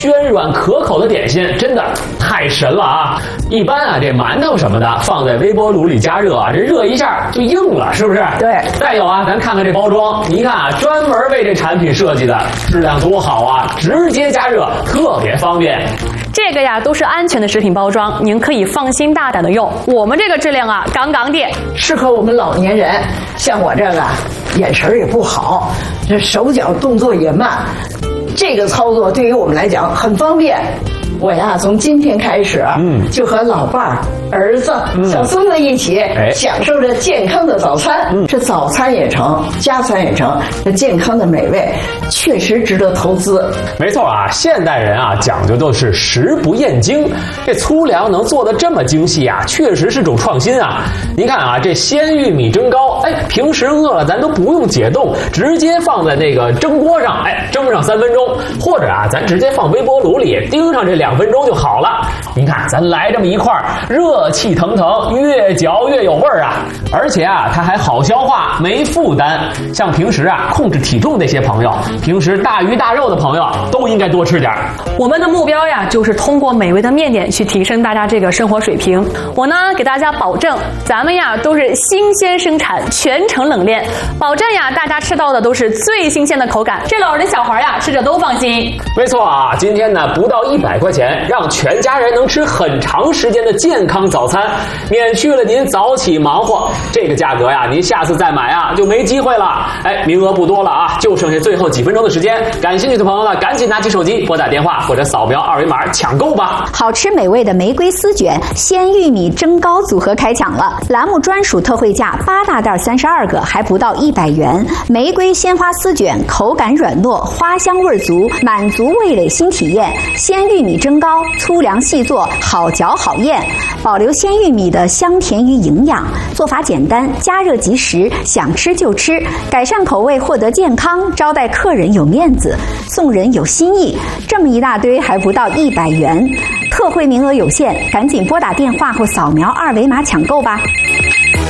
暄软可口的点心，真的太神了啊！一般啊，这馒头什么的放在微波炉里加热啊，这热一下就硬了，是不是？ 对。 再有啊，咱看看这包装，你看啊，专门为这产品设计的，质量多好啊，直接加热，特别方便。 这个呀都是安全的食品包装，您可以放心大胆的用。我们这个质量啊，杠杠的， 适合我们老年人，像我这个眼神也不好，这手脚动作也慢，这个操作对于我们来讲很方便。我呀，从今天开始，就和老伴儿、儿子、小孙子一起享受着健康的早餐。这早餐也成，加餐也成，这健康的美味确实值得投资。 没错啊，现代人啊讲究都是食不厌精，这粗粮能做得这么精细啊，确实是种创新啊。您看啊，这鲜玉米蒸糕，平时饿了咱都不用解冻，直接放在那个蒸锅上，蒸上3分钟，或者啊，咱直接放微波炉里叮上这2分钟就好了。您看，咱来这么一块，热气腾腾，越嚼越有味儿啊！而且啊，它还好消化，没负担。像平时啊控制体重那些朋友，平时大鱼大肉的朋友，都应该多吃点。 我们的目标呀，就是通过美味的面点去提升大家这个生活水平。我呢，给大家保证，咱们呀都是新鲜生产，全程冷链，保证呀大家吃到的都是最新鲜的口感，这老人小孩呀吃着都放心。 没错啊，今天呢不到100块钱，让全家人能吃很长时间的健康早餐，免去了您早起忙活。这个价格呀，您下次再买啊就没机会了。名额不多了啊，就剩下最后几分钟的时间。感兴趣的朋友呢，赶紧拿起手机拨打电话或者扫描2维码抢购吧。 好吃美味的玫瑰丝卷、鲜玉米蒸糕组合开抢了，栏目专属特惠价8大袋32个，还不到100元。玫瑰鲜花丝卷口感软糯，花香味足，满足味蕾新体验。鲜玉米蒸糕粗粮细做，好嚼好咽，保留鲜玉米的香甜与营养。做法简单，加热即食，想吃就吃，改善口味，获得健康，招待客人有面子，送人有心意。这么一大堆还不到100元，特惠名额有限，赶紧拨打电话或扫描2维码抢购吧。